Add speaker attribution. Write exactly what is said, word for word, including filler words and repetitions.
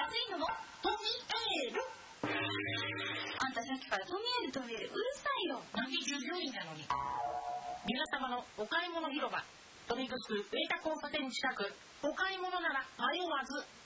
Speaker 1: 安いのもトミエール。あんたさっきからトミエールトミエールうるさいよ。
Speaker 2: なんで従業員なのに。皆様のお買い物広場、豊見城上田交差点近く、お買い物なら迷わず